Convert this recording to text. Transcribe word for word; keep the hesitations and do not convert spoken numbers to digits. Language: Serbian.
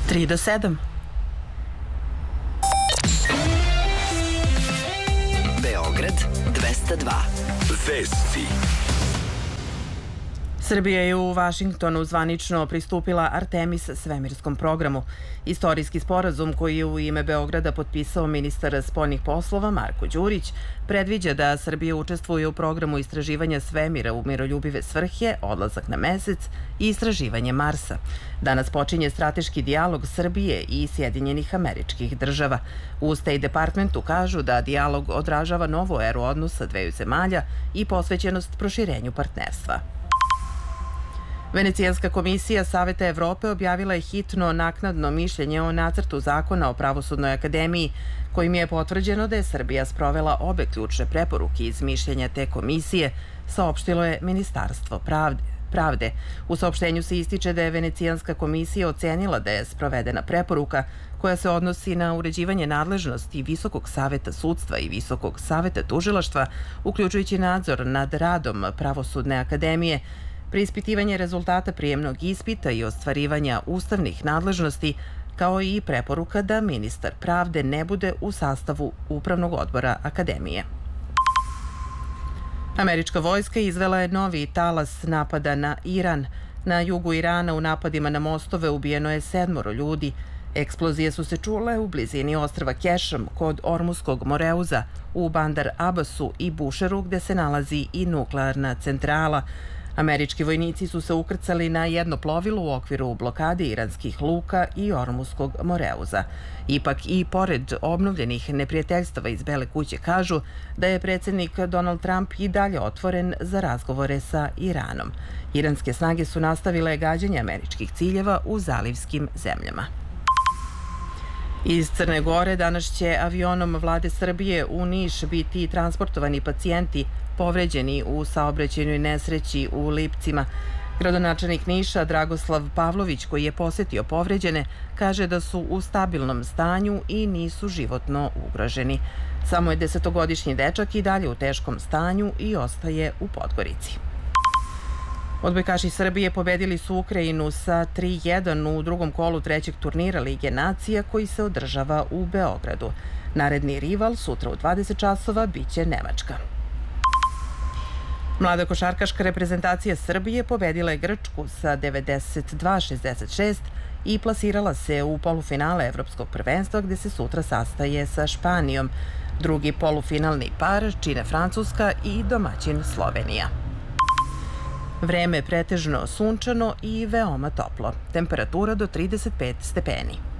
tri do sedam. Beograd dvesta dva. Vesti. Srbija je u Vašingtonu zvanično pristupila Artemis svemirskom programu. Istorijski sporazum koji je u ime Beograda potpisao ministar spoljnih poslova Marko Đurić predviđa da Srbija učestvuje u programu istraživanja svemira u miroljubive svrhe, odlazak na mesec i istraživanje Marsa. Danas počinje strateški dijalog Srbije i Sjedinjenih Američkih Država. U State Departmentu kažu da dijalog odražava novu eru odnosa dveju zemalja i posvećenost proširenju partnerstva. Venecijanska komisija Saveta Evrope objavila je hitno naknadno mišljenje o nacrtu zakona o Pravosudnoj akademiji, kojim je potvrđeno da je Srbija sprovela obe ključne preporuke iz mišljenja te komisije, saopštilo je Ministarstvo pravde. pravde. U saopštenju se ističe da je Venecijanska komisija ocenila da je sprovedena preporuka koja se odnosi na uređivanje nadležnosti Visokog saveta sudstva i Visokog saveta tužilaštva, uključujući nadzor nad radom Pravosudne akademije, preispitivanje rezultata prijemnog ispita i ostvarivanja ustavnih nadležnosti, kao i preporuka da ministar pravde ne bude u sastavu Upravnog odbora Akademije. Američka vojska izvela je novi talas napada na Iran. Na jugu Irana u napadima na mostove ubijeno je sedmoro ljudi. Eksplozije su se čule u blizini ostrva Kešam kod Ormuskog Moreuza, u Bandar Abbasu i Bušeru gde se nalazi i nuklearna centrala. Američki vojnici su se ukrcali na jedno plovilo u okviru blokade iranskih luka i Ormuskog Moreuza. Ipak i pored obnovljenih neprijateljstava iz Bele kuće kažu da je predsjednik Donald Trump i dalje otvoren za razgovore sa Iranom. Iranske snage su nastavile gađanje američkih ciljeva u zalivskim zemljama. Iz Crne Gore danas će avionom vlade Srbije u Niš biti transportovani pacijenti povređeni u saobraćajnoj nesreći u Lipcima. Gradonačelnik Niša Dragoslav Pavlović, koji je posetio povređene, kaže da su u stabilnom stanju i nisu životno ugroženi. Samo je desetogodišnji dečak i dalje u teškom stanju i ostaje u Podgorici. Odbojkaši Srbije pobedili su Ukrajinu sa tri jedan u drugom kolu trećeg turnira Lige nacija koji se održava u Beogradu. Naredni rival sutra u dvadeset časova biće Nemačka. Mlada košarkaška reprezentacija Srbije pobedila je Grčku sa devedeset dva šezdeset šest i plasirala se u polufinale Evropskog prvenstva gde se sutra sastaje sa Španijom. Drugi polufinalni par čine Francuska i domaćin Slovenija. Vreme je pretežno sunčano i veoma toplo. Temperatura do trideset pet stepeni.